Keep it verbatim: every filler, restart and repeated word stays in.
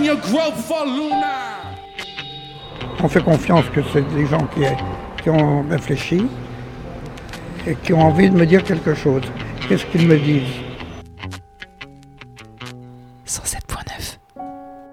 your growth for Luna. On fait confiance que c'est des gens qui, qui ont réfléchi et qui ont envie de me dire quelque chose. Qu'est-ce qu'ils me disent ?